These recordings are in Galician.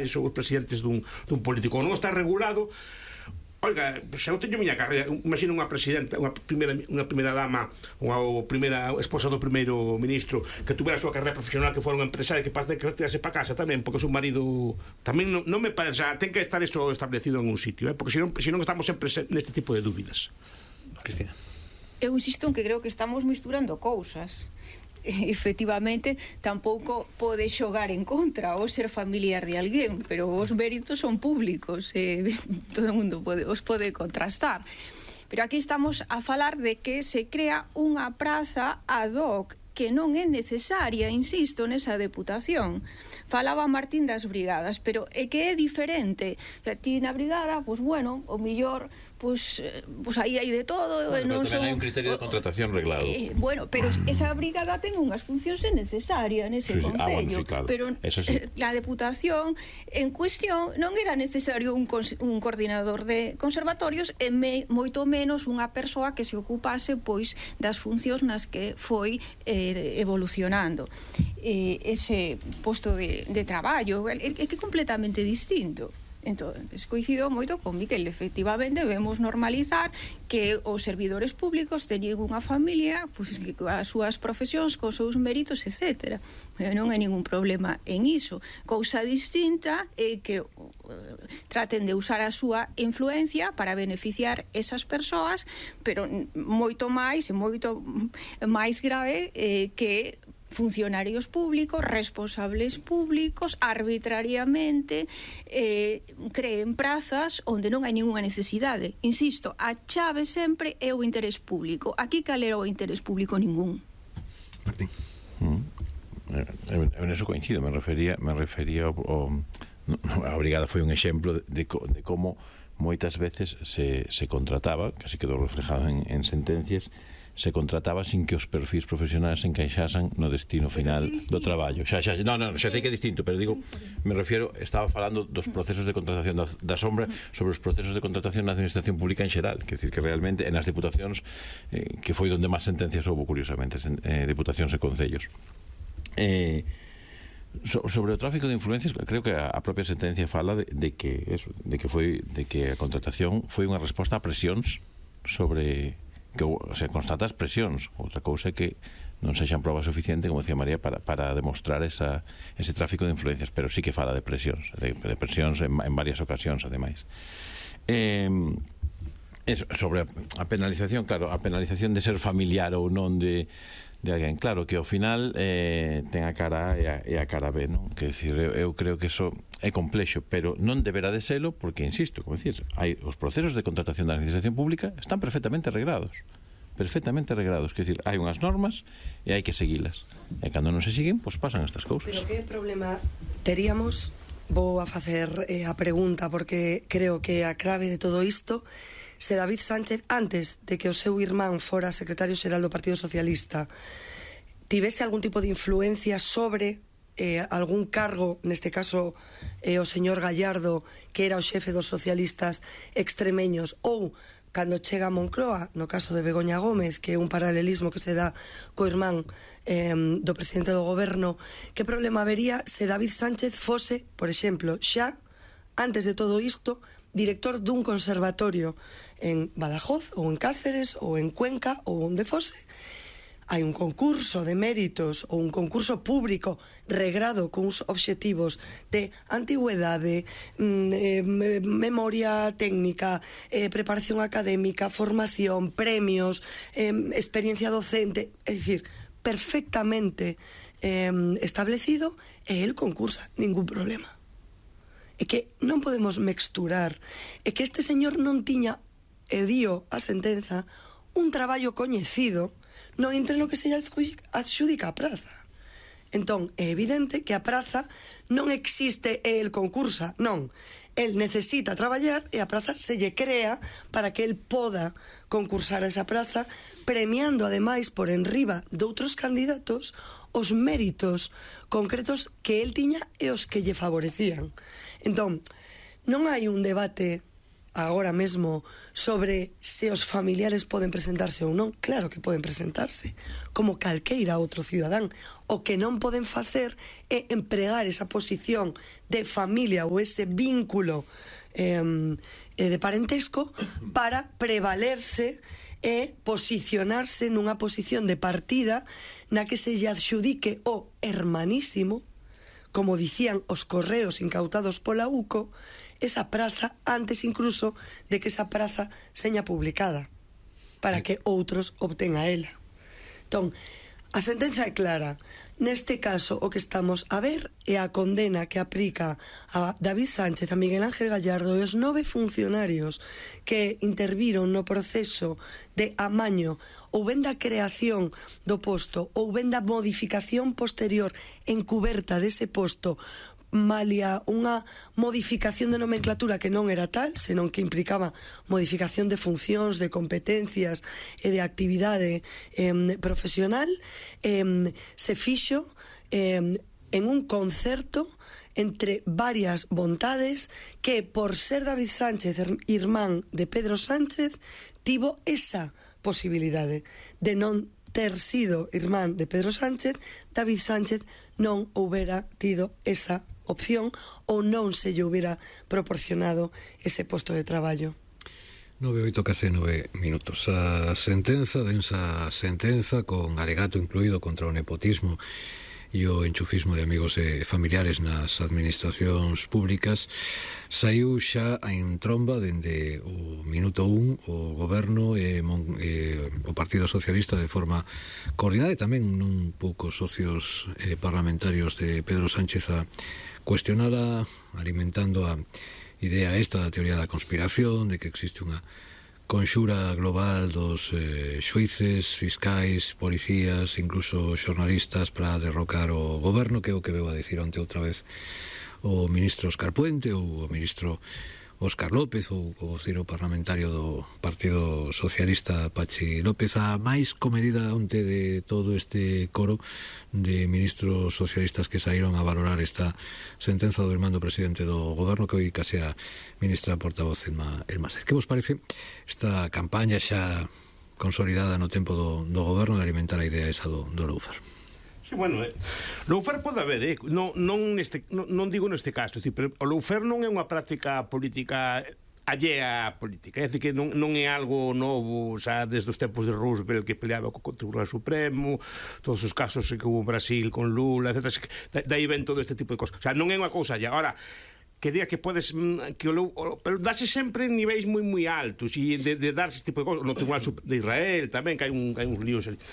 empresarios ou os presidentes dun político. Non está regulado. Oiga, se eu teño miña carreira, imagina unha presidenta, unha primeira dama, ou primeira esposa do primeiro ministro que tuvera a súa carreira profesional, que fora un empresario, que pasa que retirarse para casa tamén, porque o seu marido tamén non me parece, ten que estar isto establecido en un sitio, porque se non estamos sempre neste tipo de dúbidas. Cristina. Eu insisto en que creo que estamos misturando cousas. Efectivamente, tampouco pode xogar en contra ou ser familiar de alguén, pero os méritos son públicos, todo o mundo os pode contrastar. Pero aquí estamos a falar de que se crea unha praza ad hoc que non é necesaria, insisto, nesa deputación. Falaba Martín das brigadas, pero é que é diferente. O sea, ti na brigada, pois bueno, o millor pois aí hai de todo. Bueno, pero tamén hai un criterio de contratación reglado. Bueno, pero esa brigada ten unhas funcións necesarias nese concello, bueno, sí, claro. pero sí. La deputación en cuestión non era necesario un coordinador de conservatorios e moito menos unha persoa que se ocupase pois das funcións nas que foi evolucionando ese posto de traballo. É que é completamente distinto. Entón, coincido moito con Miquel. Efectivamente, debemos normalizar que os servidores públicos teñen unha familia, pois, que as súas profesións, cos seus méritos, etc. Non hai ningún problema en iso. Cousa distinta é que traten de usar a súa influencia para beneficiar esas persoas, pero moito máis grave que funcionarios públicos, responsables públicos, arbitrariamente creen prazas onde non hai ninguna necesidade. Insisto, a chave sempre é o interés público. Aquí cal era o interés público? Ningún. Martín. En eso coincido, me refería a brigada foi un exemplo de como moitas veces se contrataba, casi quedou reflejado en sentencias, se contrataba sin que os perfis profesionais se encaixasen no destino final do traballo. Xa sei que é distinto, pero digo, me refiero, estaba falando dos procesos de contratación da sombra sobre os procesos de contratación na administración pública en xeral, que decir que realmente en as diputacións, que foi onde máis sentencias houve, curiosamente, diputacións e concellos. Sobre o tráfico de influencias, creo que a propia sentencia fala de que a contratación foi unha resposta a presións sobre constata as presións. Outra cousa é que non sexan probas suficiente, como decía María, para demostrar ese tráfico de influencias, pero sí que fala de presións en varias ocasións, ademais. Sobre a penalización, claro, a penalización de ser familiar ou non de alguén, claro, que ao final ten a cara A e a cara B, non? Que decir, eu creo que eso é complexo, pero non deberá de selo, porque, insisto, como decir, os procesos de contratación da administración pública están perfectamente regrados, que decir, hai unhas normas e hai que seguilas, e cando non se siguen, pois pasan estas cousas. Pero que problema teríamos? Vou a facer a pregunta, porque creo que a clave de todo isto, se David Sánchez, antes de que o seu irmán fora secretario xeral do Partido Socialista, tivese algún tipo de influencia sobre algún cargo, neste caso o señor Gallardo, que era o xefe dos socialistas extremeños, ou cando chega a Moncloa, no caso de Begoña Gómez, que é un paralelismo que se dá co irmán do presidente do goberno, que problema habería se David Sánchez fose, por exemplo, xa, antes de todo isto, director dun conservatorio en Badajoz, ou en Cáceres, ou en Cuenca, ou onde fose? Hai un concurso de méritos ou un concurso público regrado con uns obxectivos de antigüedade, memoria técnica, preparación académica, formación, premios, experiencia docente, é dicir, perfectamente establecido, e el concursa, ningún problema. É que non podemos mexturar, é que este señor non tiña, e dio a sentenza, un traballo coñecido non entre no que se adxudica a praza. Entón, é evidente que a praza non existe e el concursa, non. El necesita traballar e a praza se lle crea para que el poda concursar a esa praza, premiando ademais por enriba de outros candidatos os méritos concretos que el tiña e os que lle favorecían. Entón, non hai un debate agora mesmo sobre se os familiares poden presentarse ou non. Claro que poden presentarse, como calqueira outro cidadán. O que non poden facer é empregar esa posición de familia ou ese vínculo de parentesco para prevalerse e posicionarse nunha posición de partida na que se lle adxudique o hermanísimo, como dicían os correos incautados pola UCO, esa praza antes incluso de que esa praza seña publicada para que outros obtenga ela. Entón, a sentenza é clara. Neste caso, o que estamos a ver é a condena que aplica a David Sánchez, a Miguel Ángel Gallardo e os 9 funcionarios que interviron no proceso de amaño ou ben da creación do posto ou ben da modificación posterior encuberta dese posto malia unha modificación de nomenclatura que non era tal, senón que implicaba modificación de funcións, de competencias e de actividade profesional, se fixo en un concerto entre varias vontades que, por ser David Sánchez irmán de Pedro Sánchez, tivo esa posibilidade de non ter sido irmán de Pedro Sánchez, David Sánchez non houbera tido esa opción ou non se lle houbera proporcionado ese posto de traballo. 9:08, case 9 minutos. A sentenza, densa sentenza, con alegato incluído contra o nepotismo e o enchufismo de amigos e familiares nas administracións públicas, saiu xa en tromba dende o minuto 1 o Goberno e o Partido Socialista de forma coordinada, e tamén un pouco socios parlamentarios de Pedro Sánchez a cuestionala, alimentando a idea esta da teoría da conspiración, de que existe unha conxura global dos xuíces, fiscais, policías, incluso xornalistas para derrocar o goberno, que é o que veu a dicir onte outra vez o ministro Óscar Puente ou o ministro Óscar López ou o voceiro parlamentario do Partido Socialista Pachi López, a máis comedida onte de todo este coro de ministros socialistas que saíron a valorar esta sentenza do irmán do presidente do goberno, que hoy case a ministra portavoz Elma Sáez. Que vos parece esta campaña xa consolidada no tempo do goberno de alimentar a idea esa do lawfare? Sí, bueno, lawfare pode haber, non digo neste caso, pero o lawfare non é unha práctica política allea á política, é dicir que non é algo novo, xa desde os tempos de Roosevelt, que peleaba co Tribunal Supremo, todos os casos que hubo en Brasil con Lula, etc. Daí ven todo este tipo de cosas. O sea, non é unha cousa allá. Ahora, que diga que podes pero dase sempre en niveis moi altos e de darse este tipo de cosas no Tribunal de Israel tamén, que hai uns líos ali.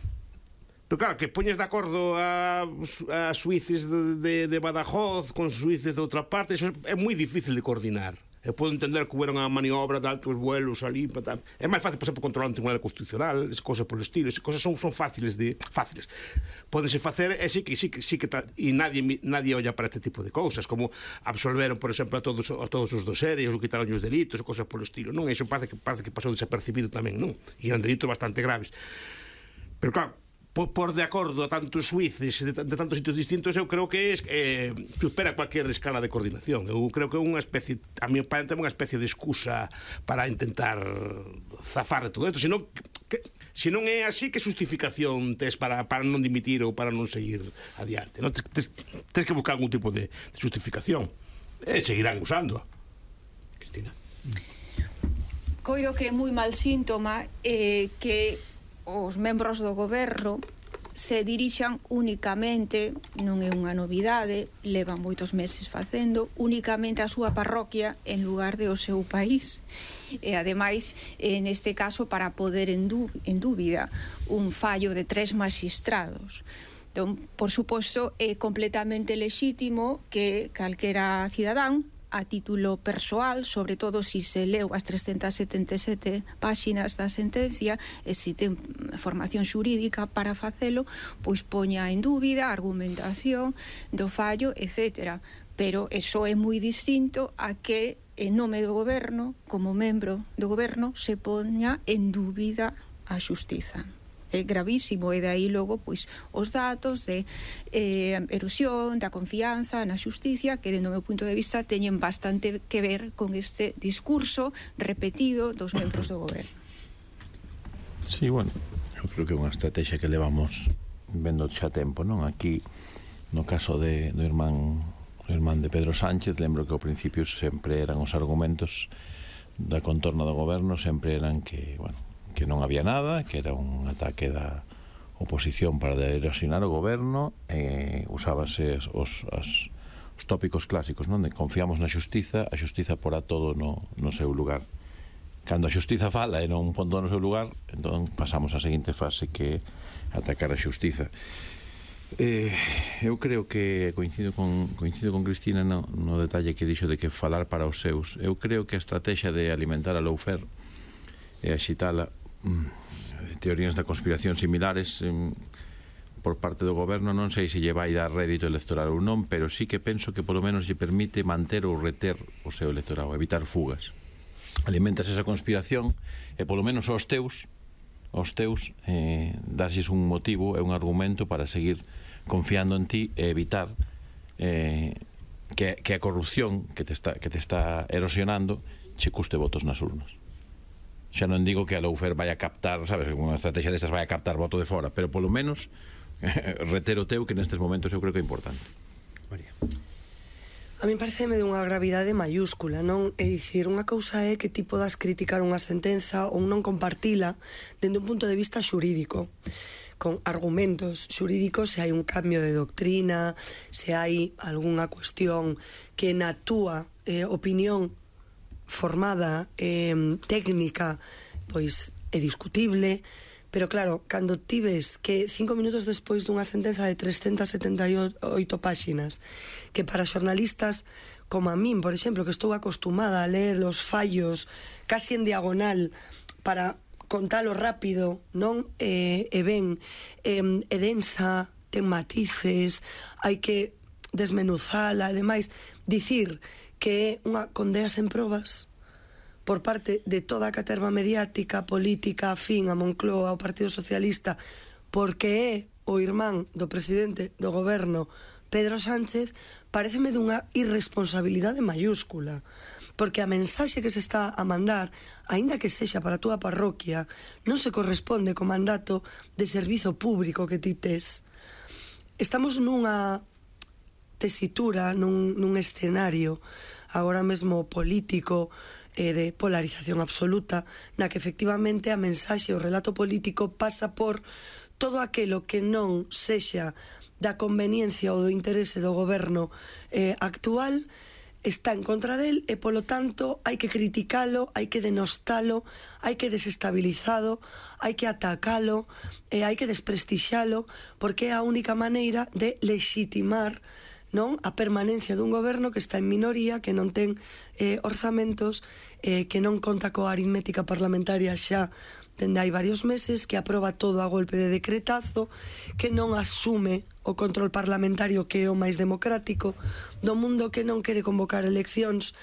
Pero claro, que poñes de acordo a suíces de Badajoz con suíces de outra parte, eso é moi difícil de coordinar. Eu podo entender que hubiera unha maniobra de altos vuelos ali, é máis fácil, por exemplo, controlar un tribunal constitucional, esas cosas polo estilo, esas cosas son fáciles. Pódense facer, e sí que e nadie olla para este tipo de cousas, como absolveron, por exemplo, a todos os doserios, ou quitaron os delitos, cosas polo estilo, non? Iso parece que pasou desapercibido tamén, non? E eran delitos bastante graves. Pero claro, por de acordo a tantos suíces de tantos sitios distintos, eu creo que supera cualquier escala de coordinación. Eu creo que é unha especie, a mí parece unha especie de excusa para intentar zafar de todo isto. Se non é así, que justificación tes para non dimitir ou para non seguir adiante, non? Tes que buscar algún tipo de justificación, e seguirán usándoa. Cristina. Coido que é moi mal síntoma que os membros do goberno se dirixan únicamente, non é unha novidade, levan moitos meses facendo, únicamente a súa parroquia en lugar de o seu país. E ademais, neste caso, para poder en dúbida un fallo de 3 magistrados. Entón, por suposto, é completamente lexítimo que calquera cidadán, a título persoal, sobre todo se leu as 377 páxinas da sentencia e se ten formación xurídica para facelo, pois poña en dúbida a argumentación do fallo, etc. Pero eso é moi distinto a que en nome do goberno, como membro do goberno, se poña en dúbida a xustiza. gravísimo, e de aí logo pois os datos de erosión da confianza na xusticia, que dentro do meu punto de vista teñen bastante que ver con este discurso repetido dos membros do goberno. Sí, bueno, eu creo que é unha estrategia que levamos vendo xa tempo, non? Aquí, no caso do irmán de Pedro Sánchez, lembro que ao principio sempre eran os argumentos da contorna do goberno, sempre eran que, bueno, que non había nada, que era un ataque da oposición para erosionar o goberno, usábase os tópicos clásicos, non? De confiamos na xustiza, a xustiza porá todo no seu lugar. Cando a xustiza fala e non pon todo no seu lugar, entón pasamos á seguinte fase, que é atacar a xustiza. Eu creo que coincido con Cristina no detalle que dixo de que falar para os seus. Eu creo que a estrategia de alimentar a lawfare e axitala teorías da conspiración similares por parte do goberno, non sei se lle vai dar rédito electoral ou non, pero sí que penso que polo menos lle permite manter ou reter o seu electorado, evitar fugas. Alimentas esa conspiración e polo menos aos teus darxes un motivo e un argumento para seguir confiando en ti e evitar que a corrupción que te está erosionando che custe votos nas urnas. Xa non digo que a lawfare vai a captar, sabes, unha estrategia destas vai a captar voto de fora, pero polo menos reter o teu, que nestes momentos eu creo que é importante. María. A mí pareceme de unha gravidade mayúscula, non? É dicir, unha cousa é que ti podas criticar unha sentenza ou non compartila dende un punto de vista xurídico, con argumentos xurídicos, se hai un cambio de doctrina, se hai algunha cuestión que na túa opinión formada, técnica, pois é discutible, pero claro, cando ti ves que 5 minutos despois dunha sentenza de 378 páxinas, que para xornalistas como a min, por exemplo, que estou acostumada a ler os fallos casi en diagonal para contalo rápido, non? E ben, é densa, ten matices, hai que desmenuzala, e demais, dicir que é unha condea sen probas por parte de toda a caterva mediática, política, afín a Moncloa, ao Partido Socialista, porque é o irmán do presidente do goberno, Pedro Sánchez, pareceme dunha irresponsabilidade mayúscula, porque a mensaxe que se está a mandar, aínda que sexa para a túa parroquia, non se corresponde co mandato de servizo público que ti tes. Estamos nunha tesitura, nun escenario agora mesmo político, de polarización absoluta, na que efectivamente a mensaxe, o relato político pasa por todo aquilo que non sexa da conveniencia ou do interese do goberno actual, está en contra del e, polo tanto, hai que criticalo, hai que denostalo, hai que desestabilizalo, hai que atacalo e hai que desprestixalo, porque é a única maneira de legitimar, non, a permanencia dun goberno que está en minoría, que non ten orzamentos, que non conta coa aritmética parlamentaria xa dende hai varios meses, que aproba todo a golpe de decretazo, que non asume o control parlamentario, que é o máis democrático do mundo, que non quere convocar eleccións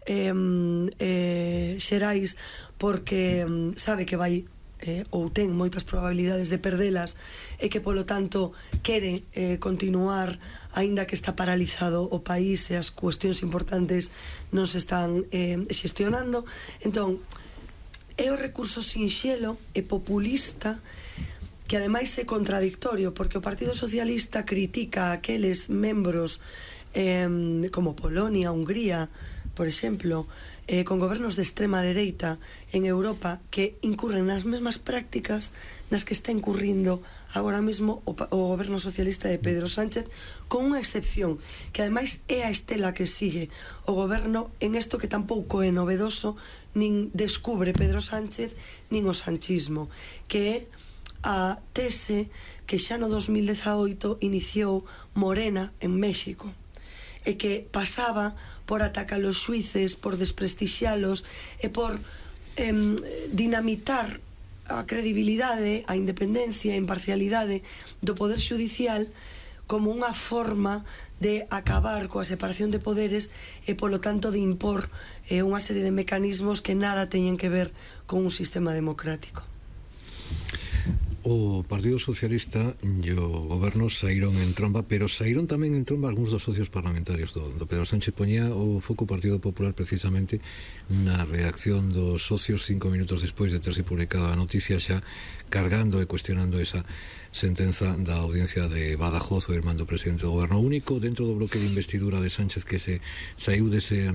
xerais porque sabe que vai ou ten moitas probabilidades de perdelas e que polo tanto quere continuar aínda que está paralizado o país e as cuestións importantes non se están xestionando. Entón, é o recurso sinxelo e populista que ademais é contradictorio, porque o Partido Socialista critica a aqueles membros como Polonia, Hungría, por exemplo, con gobernos de extrema dereita en Europa que incurren nas mesmas prácticas nas que está incurrindo agora mesmo o goberno socialista de Pedro Sánchez, con unha excepción, que ademais é a estela que sigue o goberno en isto que tampouco é novedoso, nin descubre Pedro Sánchez, nin o sanchismo, que é a tese que xa no 2018 iniciou Morena en México, e que pasaba por atacar os xuíces, por desprestixialos e por dinamitar a credibilidade, a independencia e a imparcialidade do poder xudicial como unha forma de acabar coa separación de poderes e, polo tanto, de impor unha serie de mecanismos que nada teñen que ver con un sistema democrático. O Partido Socialista e o goberno saíron en tromba, pero saíron tamén en tromba algúns dos socios parlamentarios do Pedro Sánchez. Poñía o foco o Partido Popular precisamente na reacción dos socios 5 minutos despois de terse publicado a noticia, xa cargando e cuestionando esa sentenza da audiencia de Badajoz, o irmán do presidente do goberno. Único dentro do bloque de investidura de Sánchez que se saiu dese